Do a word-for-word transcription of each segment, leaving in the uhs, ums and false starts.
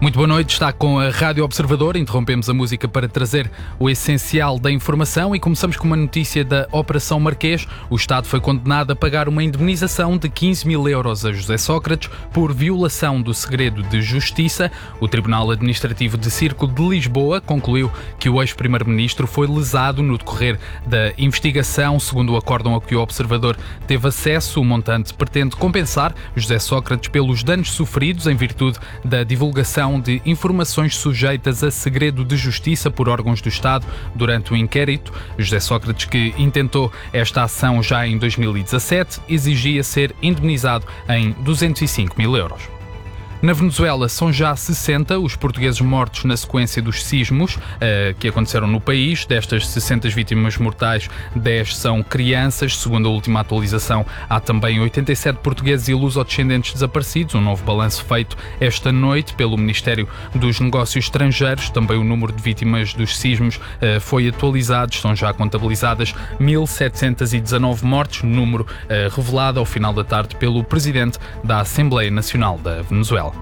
Muito boa noite, está com a Rádio Observador. Interrompemos a música para trazer o essencial da informação e começamos com uma notícia da Operação Marquês. O Estado foi condenado a pagar uma indemnização de quinze mil euros a José Sócrates por violação do segredo de justiça. O Tribunal Administrativo de Círculo de Lisboa concluiu que o ex-primeiro-ministro foi lesado no decorrer da investigação. Segundo o acórdão a que o Observador teve acesso, o montante pretende compensar José Sócrates pelos danos sofridos em virtude da divulgação de informações sujeitas a segredo de justiça por órgãos do Estado durante o inquérito. José Sócrates, que intentou esta ação já em dois mil e dezassete, exigia ser indemnizado em duzentos e cinco mil euros. Na Venezuela são já sessenta os portugueses mortos na sequência dos sismos uh, que aconteceram no país. Destas sessenta vítimas mortais, dez são crianças. Segundo a última atualização, há também oitenta e sete portugueses e lusodescendentes desaparecidos. Um novo balanço feito esta noite pelo Ministério dos Negócios Estrangeiros. Também o número de vítimas dos sismos uh, foi atualizado. Estão já contabilizadas mil setecentos e dezanove mortes, número uh, revelado ao final da tarde pelo Presidente da Assembleia Nacional da Venezuela.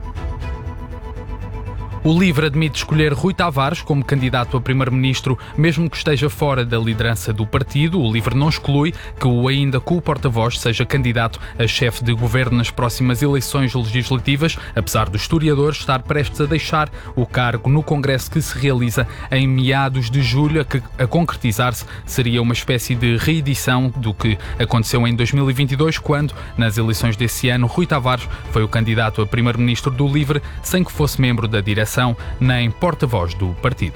O LIVRE admite escolher Rui Tavares como candidato a primeiro-ministro, mesmo que esteja fora da liderança do partido. O LIVRE não exclui que o ainda co-porta-voz seja candidato a chefe de governo nas próximas eleições legislativas, apesar do historiador estar prestes a deixar o cargo no Congresso que se realiza em meados de julho. A, que, a concretizar-se seria uma espécie de reedição do que aconteceu em dois mil e vinte e dois, quando, nas eleições desse ano, Rui Tavares foi o candidato a primeiro-ministro do LIVRE, sem que fosse membro da direção nem porta-voz do partido.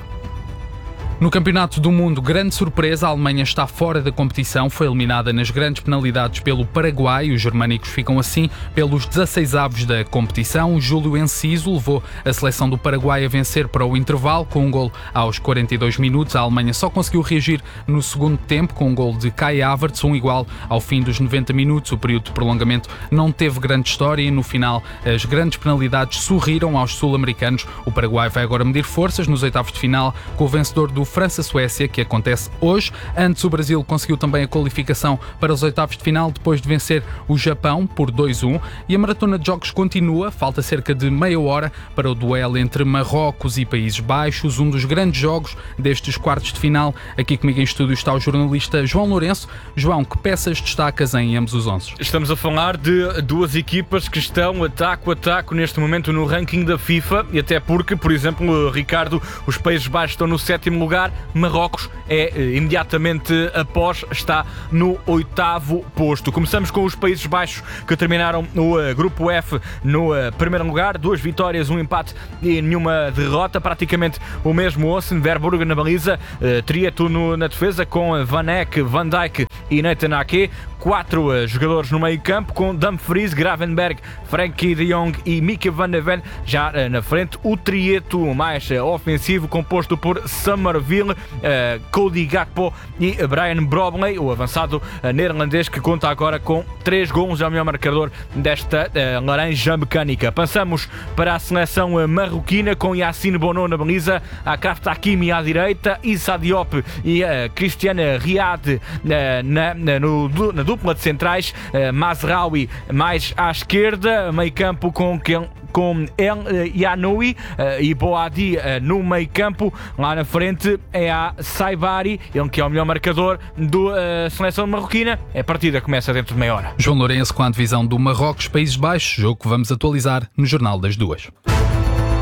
No Campeonato do Mundo, grande surpresa, a Alemanha está fora da competição, foi eliminada nas grandes penalidades pelo Paraguai. Os germânicos ficam assim pelos dezasseisavos da competição. Júlio Enciso levou a seleção do Paraguai a vencer para o intervalo com um gol aos quarenta e dois minutos. A Alemanha só conseguiu reagir no segundo tempo com um gol de Kai Havertz, um igual ao fim dos noventa minutos. O período de prolongamento não teve grande história e no final as grandes penalidades sorriram aos sul-americanos. O Paraguai vai agora medir forças nos oitavos de final com o vencedor do França-Suécia, que acontece hoje. Antes, o Brasil conseguiu também a qualificação para os oitavos de final depois de vencer o Japão por dois a um. E a maratona de jogos continua. Falta cerca de meia hora para o duelo entre Marrocos e Países Baixos, um dos grandes jogos destes quartos de final. Aqui comigo em estúdio está o jornalista João Lourenço. João, que peças destacas em ambos os onze? Estamos a falar de duas equipas que estão ataco a ataco neste momento no ranking da FIFA, e até porque, por exemplo, Ricardo, os Países Baixos estão no sétimo lugar, Marrocos é imediatamente após, está no oitavo posto. Começamos com os Países Baixos, que terminaram no uh, grupo F no uh, primeiro lugar, duas vitórias, um empate e nenhuma derrota, praticamente o mesmo Ossen, Verburg na baliza, uh, Trieto no, na defesa com Van Eyck, Van Dijk e Nathan Ake. Quatro uh, jogadores no meio campo com Dumfries, Gravenberg, Frenkie de Jong e Mieke van de Ven. Já uh, na frente o trieto mais uh, ofensivo, composto por Summerville, uh, Cody Gakpo e Brian Bromley, o avançado uh, neerlandês, que conta agora com três gols, é o melhor marcador desta uh, laranja mecânica. Passamos para a seleção uh, marroquina com Yassine Bono na baliza, Achraf Hakimi à direita, Issa Diop e uh, Cristiane Riad uh, na, na, no, na dupla de centrais, uh, Mazraoui mais à esquerda, meio campo com quem com El Yanoui uh, e Boadi uh, no meio campo. Lá na frente é a Saibari, ele que é o melhor marcador do uh, seleção marroquina. A partida começa dentro de meia hora. João Lourenço com a divisão do Marrocos, Países Baixos, jogo que vamos atualizar no Jornal das Duas.